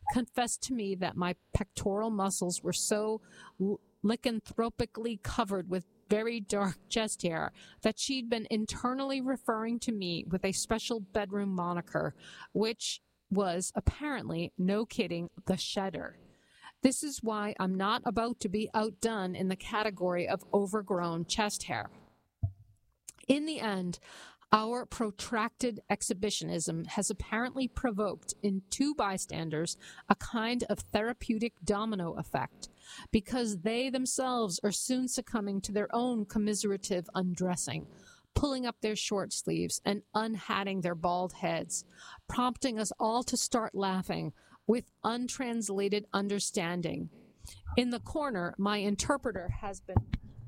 confessed to me that my pectoral muscles were so lycanthropically covered with very dark chest hair that she'd been internally referring to me with a special bedroom moniker, which was apparently, no kidding, the Shedder. This is why I'm not about to be outdone in the category of overgrown chest hair. In the end, our protracted exhibitionism has apparently provoked in two bystanders a kind of therapeutic domino effect, because they themselves are soon succumbing to their own commiserative undressing, pulling up their short sleeves and unhatting their bald heads, prompting us all to start laughing with untranslated understanding. In the corner, my interpreter has been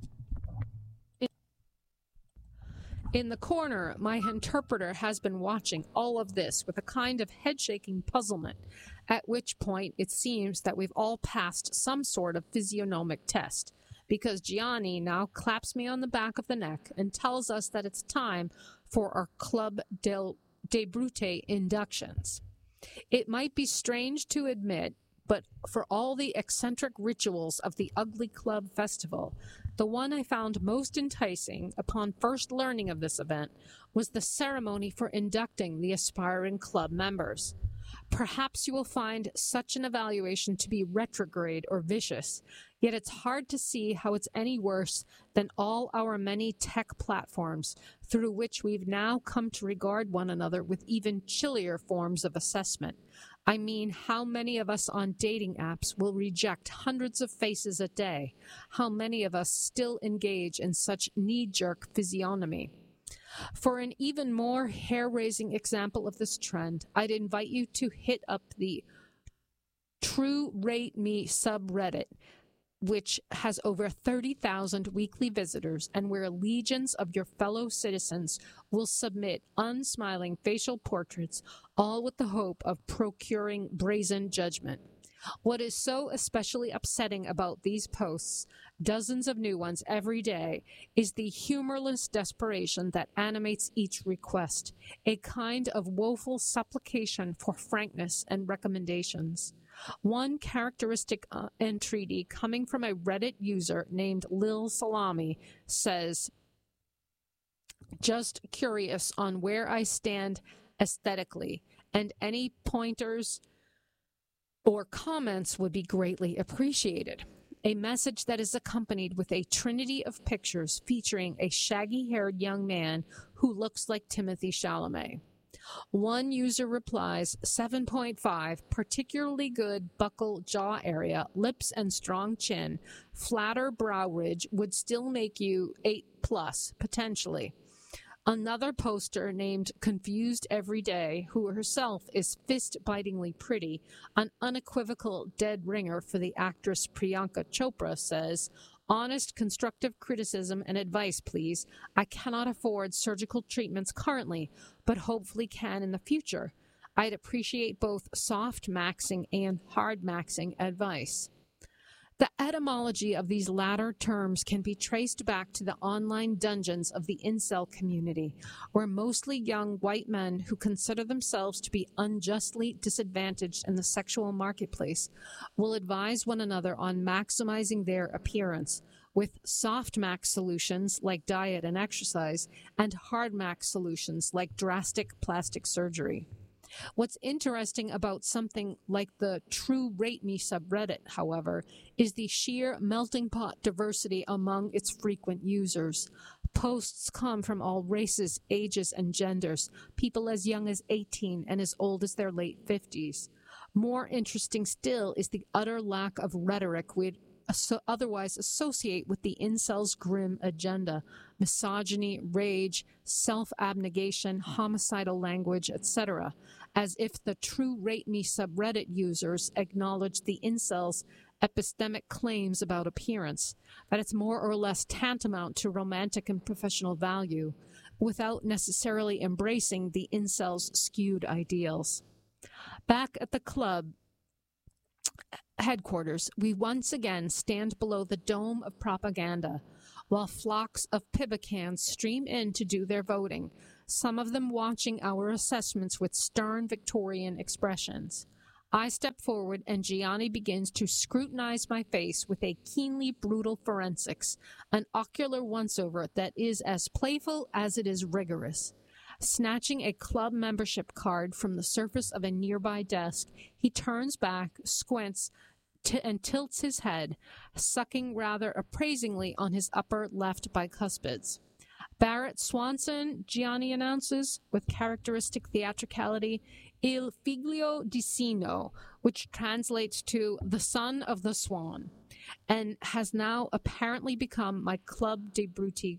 watching all of this with a kind of head-shaking puzzlement, at which point it seems that we've all passed some sort of physiognomic test, because Gianni now claps me on the back of the neck and tells us that it's time for our Club de Brute inductions. It might be strange to admit, but for all the eccentric rituals of the Ugly Club Festival, the one I found most enticing upon first learning of this event was the ceremony for inducting the aspiring club members. Perhaps you will find such an evaluation to be retrograde or vicious, yet it's hard to see how it's any worse than all our many tech platforms through which we've now come to regard one another with even chillier forms of assessment. I mean, how many of us on dating apps will reject hundreds of faces a day? How many of us still engage in such knee-jerk physiognomy? For an even more hair-raising example of this trend, I'd invite you to hit up the True Rate Me subreddit, which has over 30,000 weekly visitors and where legions of your fellow citizens will submit unsmiling facial portraits, all with the hope of procuring brazen judgment. What is so especially upsetting about these posts, dozens of new ones every day, is the humorless desperation that animates each request, a kind of woeful supplication for frankness and recommendations. One characteristic entreaty coming from a Reddit user named Lil Salami says, "Just curious on where I stand aesthetically, and any pointers or comments would be greatly appreciated." A message that is accompanied with a trinity of pictures featuring a shaggy-haired young man who looks like Timothée Chalamet. One user replies, 7.5, particularly good buccal jaw area, lips and strong chin, flatter brow ridge would still make you 8+, potentially. Another poster named Confused Everyday, who herself is fist-bitingly pretty, an unequivocal dead ringer for the actress Priyanka Chopra, says, "Honest, constructive criticism and advice, please. I cannot afford surgical treatments currently, but hopefully can in the future. I'd appreciate both soft maxing and hard maxing advice." The etymology of these latter terms can be traced back to the online dungeons of the incel community, where mostly young white men who consider themselves to be unjustly disadvantaged in the sexual marketplace will advise one another on maximizing their appearance, with soft max solutions like diet and exercise, and hard max solutions like drastic plastic surgery. What's interesting about something like the True Rate Me subreddit, however, is the sheer melting pot diversity among its frequent users. Posts come from all races, ages, and genders, people as young as 18 and as old as their late 50s. More interesting still is the utter lack of rhetoric we'd otherwise associate with the incel's grim agenda: misogyny, rage, self-abnegation, homicidal language, etc., as if the True Rate Me subreddit users acknowledged the incel's epistemic claims about appearance, that it's more or less tantamount to romantic and professional value, without necessarily embracing the incel's skewed ideals. Back at the club headquarters, we once again stand below the dome of propaganda, while flocks of Pibicans stream in to do their voting, some of them watching our assessments with stern Victorian expressions. I step forward and Gianni begins to scrutinize my face with a keenly brutal forensics, an ocular once-over that is as playful as it is rigorous. Snatching a club membership card from the surface of a nearby desk, he turns back, squints, and tilts his head, sucking rather appraisingly on his upper left bicuspids. Barrett Swanson, Gianni announces, with characteristic theatricality, Il Figlio di Sino, which translates to the son of the swan, and has now apparently become my Club de Bruti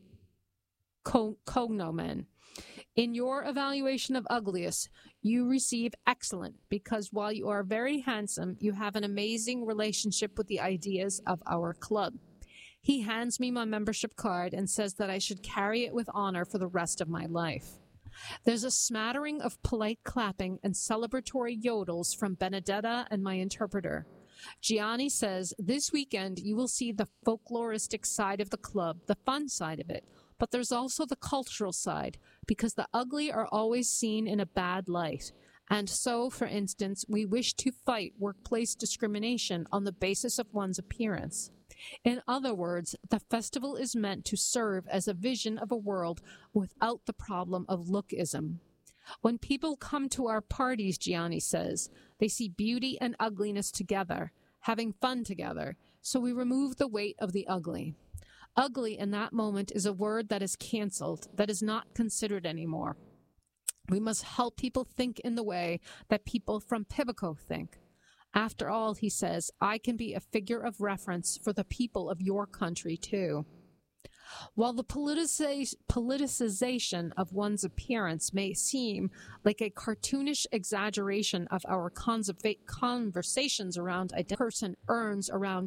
cognomen. In your evaluation of ugliest, you receive excellent, because while you are very handsome, you have an amazing relationship with the ideas of our club. He hands me my membership card and says that I should carry it with honor for the rest of my life. There's a smattering of polite clapping and celebratory yodels from Benedetta and my interpreter. Gianni says, this weekend you will see the folkloristic side of the club, the fun side of it, but there's also the cultural side, because the ugly are always seen in a bad light. And so, for instance, we wish to fight workplace discrimination on the basis of one's appearance. In other words, the festival is meant to serve as a vision of a world without the problem of lookism. When people come to our parties, Gianni says, they see beauty and ugliness together, having fun together, so we remove the weight of the ugly. Ugly in that moment is a word that is canceled, that is not considered anymore. We must help people think in the way that people from Pibico think. After all, he says, I can be a figure of reference for the people of your country, too. While the politicization of one's appearance may seem like a cartoonish exaggeration of our conversations around a person earns around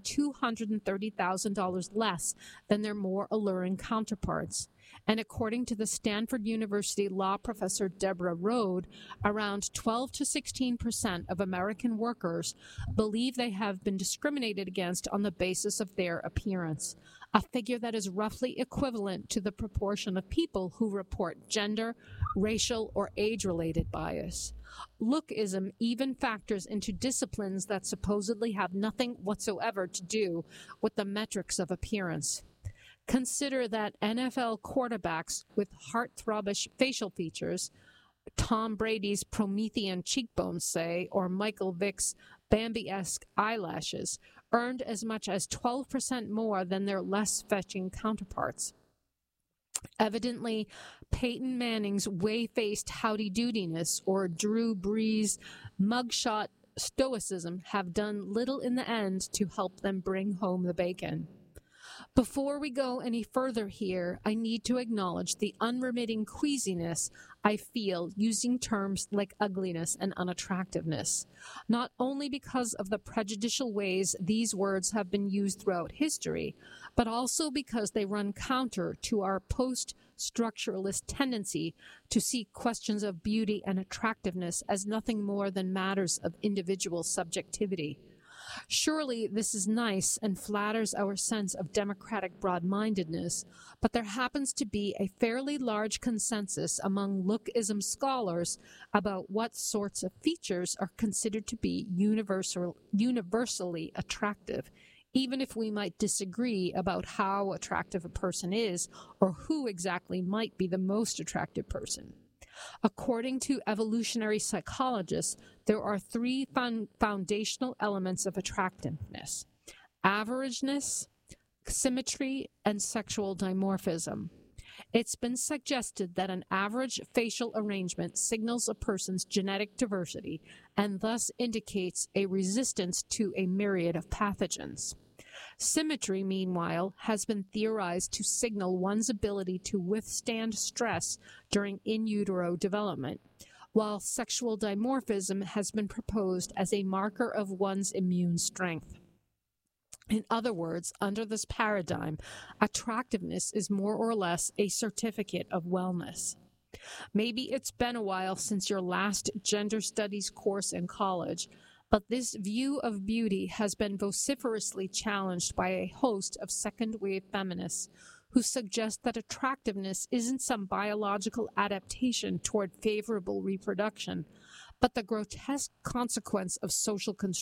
$230,000 less than their more alluring counterparts. And according to the Stanford University law professor Deborah Rode, around 12 to 16% of American workers believe they have been discriminated against on the basis of their appearance, a figure that is roughly equivalent to the proportion of people who report gender, racial, or age-related bias. Lookism even factors into disciplines that supposedly have nothing whatsoever to do with the metrics of appearance. Consider that NFL quarterbacks with heart-throbbish facial features, Tom Brady's Promethean cheekbones, say, or Michael Vick's Bambi-esque eyelashes, earned as much as 12% more than their less fetching counterparts. Evidently, Peyton Manning's whey-faced howdy-doodiness or Drew Brees' mugshot stoicism have done little in the end to help them bring home the bacon. Before we go any further here, I need to acknowledge the unremitting queasiness I feel using terms like ugliness and unattractiveness, not only because of the prejudicial ways these words have been used throughout history, but also because they run counter to our post-structuralist tendency to see questions of beauty and attractiveness as nothing more than matters of individual subjectivity. Surely this is nice and flatters our sense of democratic broad-mindedness, but there happens to be a fairly large consensus among lookism scholars about what sorts of features are considered to be universally attractive, even if we might disagree about how attractive a person is or who exactly might be the most attractive person. According to evolutionary psychologists, there are three foundational elements of attractiveness: averageness, symmetry, and sexual dimorphism. It's been suggested that an average facial arrangement signals a person's genetic diversity and thus indicates a resistance to a myriad of pathogens. Symmetry, meanwhile, has been theorized to signal one's ability to withstand stress during in utero development, while sexual dimorphism has been proposed as a marker of one's immune strength. In other words, under this paradigm, attractiveness is more or less a certificate of wellness. Maybe it's been a while since your last gender studies course in college, but this view of beauty has been vociferously challenged by a host of second-wave feminists who suggest that attractiveness isn't some biological adaptation toward favorable reproduction, but the grotesque consequence of social